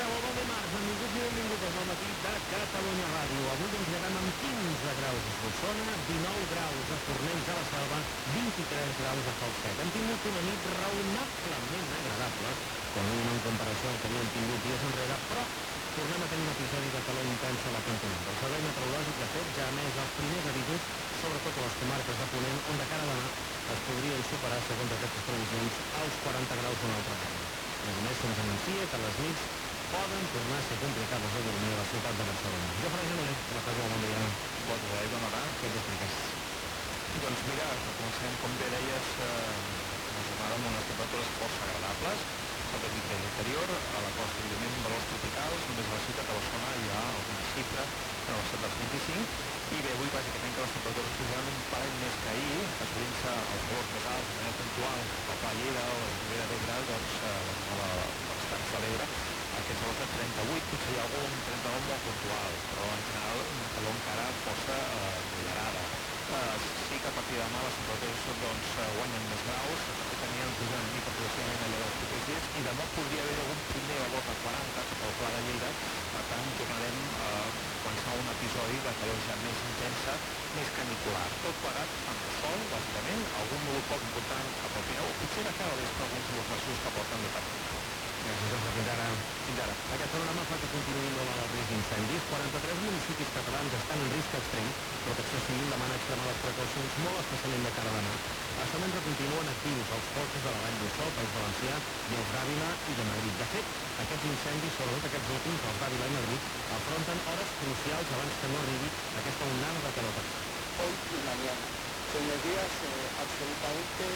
Bon dimarts, benvinguts i benvingudes al matí de Catalunya Ràdio. Avui ens llevem amb 15 graus a Solsona, 19 graus a Fornells de la Selva, 23 graus a Falset. Hem tingut una nit raonablement agradable, com en comparació al que havíem tingut dies enrere, però tornem a tenir un episodi de calor intensa a la cantonada. El Servei Meteorològic, de fet, ja ha emès els primers avisos, sobretot a les comarques de Ponent, on de cara a demà es podrien superar, segons aquestes previsions, els 40 graus una altra vegada. A més a més, se'ns anuncia que les nits poden tornar a ser complicades de dormir a la ciutat de Barcelona. Jo faré Genoler, la Fago, bon dia. Bon dia i bona hora. Què t'expliques? Doncs mira, comencem, com bé deies, una jornada amb unes temperatures força agradables, sobretot a l'interior, a la costa, evidentment, valors tropicals, només a la ciutat de Barcelona hi ha alguna xifra, però a l'estat dels 25, i bé, avui bàsicament que les temperatures pujaran un parell més que ahir, assolint-se els valors més alts de manera puntual, al Pla Lleida o a la Ribera d'Ebre, doncs, a les Terres de l'Ebre, aquests valors de 38, potser hi ha algun 39 molt puntual, però en general una calor encara força moderada. Sí que a partir de demà les temperatures doncs, guanyen més graus, que tenien pujant una mica progressivament al llarg dels propers dies, i demà podria haver algun primer valor de 40 cap al Pla de Lleida, per tant tornarem a començar un episodi de calor ja més intensa, més canicular. Tot plegat amb el sol, bàsicament, algun núvol poc important cap al Pirineu, potser de cara a vespre alguns núvols baixos cap al Camp de Tarragona. Gràcies, Jofre. Fins ara. Fins ara. Aquest panorama fa que continuï molt el risc d'incendis. 43 municipis catalans estan en risc extrem. Protecció Civil demana extremar les precaucions molt especialment de cara a demà. Els almenys continuen actius els focus de la Vall d'Uixó, País Valencià, i els d'Àvila i de Madrid. De fet, aquests incendis, sobretot aquests últims, els d'Àvila i Madrid, afronten hores crucials abans que no arribi aquesta onada de calor. Hoy y mañana. Son los días absolutamente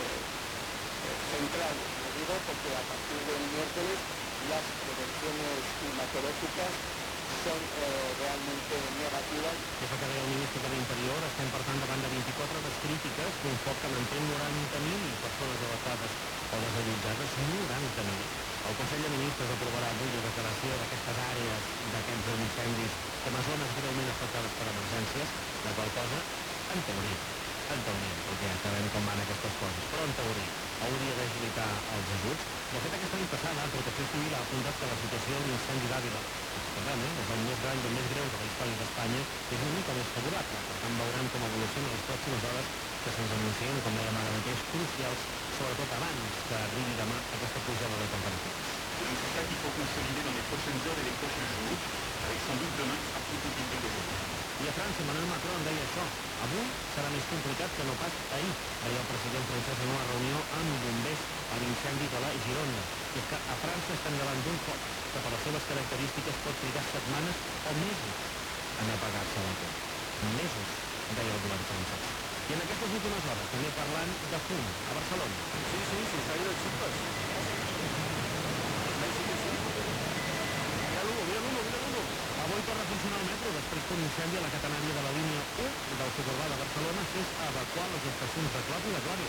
centrales, lo digo porque a partir del miércoles las prevenciones climatológicas son realmente negativas. És el que deia el ministre de l'Interior. Estem, per tant, davant de 24 hores crítiques d'un foc que manté 90.000 persones evacuades o desallotjades. 90.000. El Consell de Ministres aprovarà avui la declaració d'aquestes àrees, d'aquests incendis, com a zones greument afectades per emergències, la qual cosa, en teoria, perquè ja sabem com van aquestes coses, però en teoria hauria d'agilitar els ajuts. De fet, aquesta nit passada, Protecció Civil ha apuntat que la situació de l'incendi d'Àvila, que realment és el més gran i el més greu de la història d'Espanya, és una mica més favorable. Per tant, veurem com evolucionen les pròximes hores que se'ns anuncien, com dèiem ara mateix, crucials, sobretot abans que arribi demà aquesta pujada de temperatures. C'est ça qu'il faut consolider dans les prochaines heures et les prochains jours, avec sans doute demain qui sera plus compliqué qu'aujourd'hui. I a França, Emmanuel Macron deia això. Avui serà més complicat que no pas ahir, deia el president francès en una reunió amb bombers a l'incendi de la Gironda. I és que a França estem davant d'un foc que per les seves característiques pot trigar setmanes o mesos en apagar-se del tot. Mesos, deia el govern francès. I en aquestes últimes hores, també parlant de fum, a Barcelona. Sí, se ha ido chicos. Avui torna a funcionar el metro després que un incendi a la catenària de la línia 1 del suburbà de Barcelona fes evacuar les estacions de Clot i de Glòria.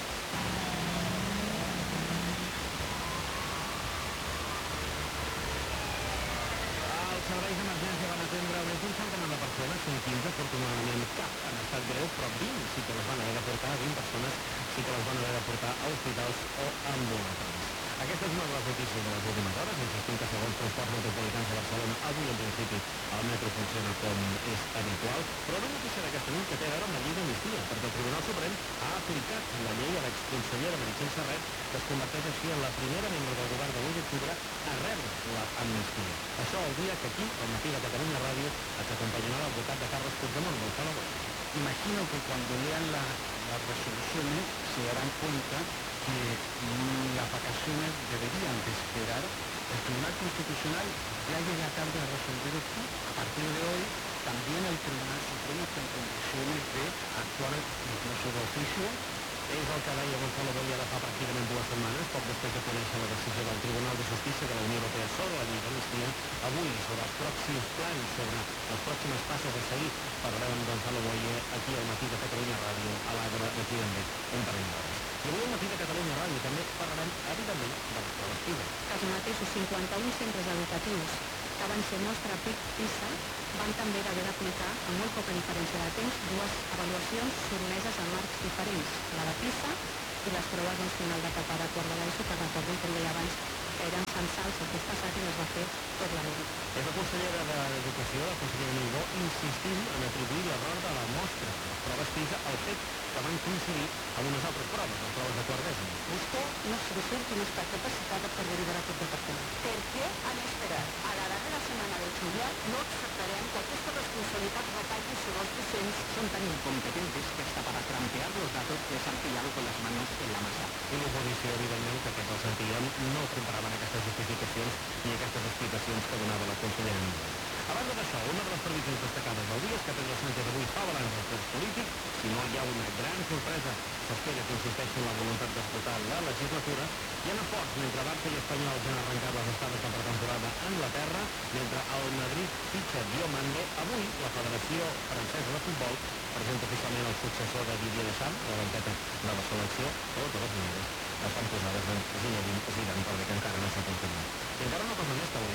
Els serveis d'emergència van atendre més d'un centenar de persones, són 15, afortunadament cap en estat greu, però 20 sí que les van haver de portar, 20 persones sí que les van haver de portar a hospitals o ambulatoris. Aquesta és una de les notícies de les últimes hores. Insistim que segons Transports Metropolitans de Barcelona, avui en principi el metro funciona com és habitual, però una notícia d'aquesta nit que té a veure amb la llei d'amnistia, perquè el Tribunal Suprem ha aplicat la llei a l'exconsellera Meritxell Serret, que es converteix així en la primera membre del govern de l'1 d'octubre a rebre l'amnistia. Això el dia que aquí, al matí de Catalunya Ràdio, ens acompanyarà l'advocat de Carles Puigdemont, Gonzalo Boye. Imagino que cuando lean las resoluciones se darán cuenta que las vacaciones deberían de esperar. El Tribunal Constitucional ya llega tarde a resolver esto. A partir de hoy, también el Tribunal Supremo está en condiciones de actuar incluso de oficio. És el que deia Gonzalo Boye ara fa pràcticament 2 setmanes, poc després de conèixer la decisió del Tribunal de Justícia de la Unió Europea sobre la llei d'amnistia. Avui, sobre els pròxims plans, sobre les pròximes passes a seguir, parlarem amb Gonzalo Boye aquí al matí de Catalunya Ràdio, a l'Àgora, d'aquí també un parell d'hores. I avui al matí de Catalunya Ràdio també parlarem, evidentment, de les proves PISA. Els mateixos 51 centres educatius que van ser nostre PISA van també haver d'aplicar, amb molt poca diferència de temps, 2 avaluacions sotmeses a marcs diferents, la de PISA i les proves final d'etapa de quart de l'ESO, que recordem, com deia abans, que eren censals aquestes àrees es va fer tot l'Amèrica. És la consellera d'Educació, la consellera Niubó, insistint en atribuir l'error de la mostra, les proves PISA, al fet que van coincidir amb unes altres proves, les proves de quart d'ESO. Vostè no se sent que no està capacitada per derivar aquest departament. Per què han esperat a la darrera setmana del juliol? No acceptarem que aquesta responsabilitat recaigui sobre els docents. Son tan incompetentes que hasta para trampear los datos les han pillado con las manos en la masa. I l'oposició, evidentment, que aquests el sentien, no compraven aquestes justificacions ni aquestes explicacions que donava la consellera Niubó. A banda d'això, una de les previsions destacades del dia és que Pedro Sánchez avui fa balanç del curs polític. Si no hi ha una gran sorpresa, s'espera que insisteixi en la voluntat d'esgotar la legislatura. Hi ha forts mentre Barça i Espanyol ja han arrencat les estades de pretemporada a Anglaterra, mentre el Madrid fitxa Diomande. Avui, la Federació Francesa de Futbol presenta oficialment el successor de Didier Deschamps, la banqueta de la selecció. Totes les mides estan posades en Zinedine Zidane, per bé que encara no s'ha confirmat. I encara una cosa més que volia